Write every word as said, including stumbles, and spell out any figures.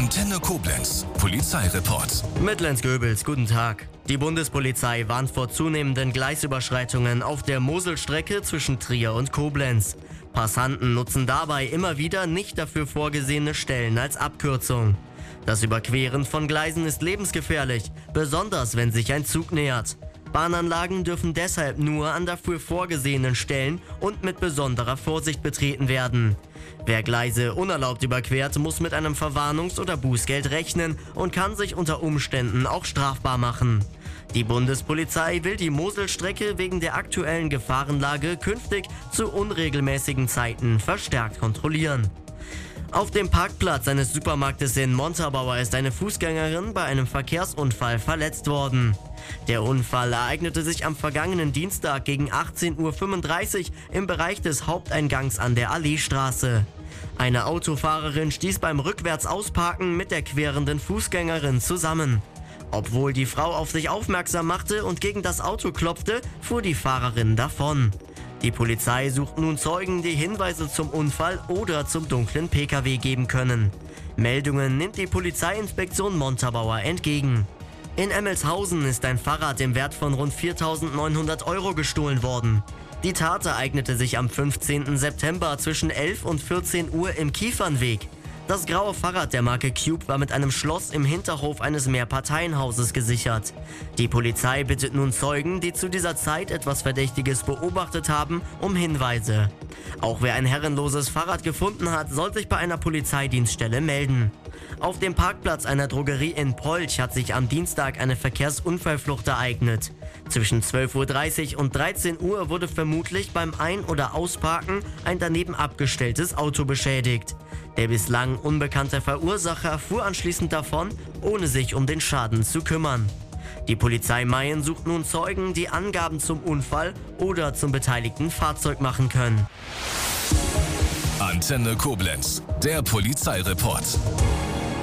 Antenne Koblenz, Polizeireport. Mit Lenz Goebels, guten Tag. Die Bundespolizei warnt vor zunehmenden Gleisüberschreitungen auf der Moselstrecke zwischen Trier und Koblenz. Passanten nutzen dabei immer wieder nicht dafür vorgesehene Stellen als Abkürzung. Das Überqueren von Gleisen ist lebensgefährlich, besonders wenn sich ein Zug nähert. Bahnanlagen dürfen deshalb nur an dafür vorgesehenen Stellen und mit besonderer Vorsicht betreten werden. Wer Gleise unerlaubt überquert, muss mit einem Verwarnungs- oder Bußgeld rechnen und kann sich unter Umständen auch strafbar machen. Die Bundespolizei will die Moselstrecke wegen der aktuellen Gefahrenlage künftig zu unregelmäßigen Zeiten verstärkt kontrollieren. Auf dem Parkplatz eines Supermarktes in Montabaur ist eine Fußgängerin bei einem Verkehrsunfall verletzt worden. Der Unfall ereignete sich am vergangenen Dienstag gegen achtzehn Uhr fünfunddreißig im Bereich des Haupteingangs an der Alleestraße. Eine Autofahrerin stieß beim Rückwärtsausparken mit der querenden Fußgängerin zusammen. Obwohl die Frau auf sich aufmerksam machte und gegen das Auto klopfte, fuhr die Fahrerin davon. Die Polizei sucht nun Zeugen, die Hinweise zum Unfall oder zum dunklen P K W geben können. Meldungen nimmt die Polizeiinspektion Montabaur entgegen. In Emmelshausen ist ein Fahrrad im Wert von rund viertausendneunhundert Euro gestohlen worden. Die Tat ereignete sich am fünfzehnten September zwischen elf und vierzehn Uhr im Kiefernweg. Das graue Fahrrad der Marke Cube war mit einem Schloss im Hinterhof eines Mehrparteienhauses gesichert. Die Polizei bittet nun Zeugen, die zu dieser Zeit etwas Verdächtiges beobachtet haben, um Hinweise. Auch wer ein herrenloses Fahrrad gefunden hat, soll sich bei einer Polizeidienststelle melden. Auf dem Parkplatz einer Drogerie in Polch hat sich am Dienstag eine Verkehrsunfallflucht ereignet. Zwischen zwölf Uhr dreißig und dreizehn Uhr wurde vermutlich beim Ein- oder Ausparken ein daneben abgestelltes Auto beschädigt. Der bislang unbekannte Verursacher fuhr anschließend davon, ohne sich um den Schaden zu kümmern. Die Polizei Mayen sucht nun Zeugen, die Angaben zum Unfall oder zum beteiligten Fahrzeug machen können. Antenne Koblenz, der Polizeireport.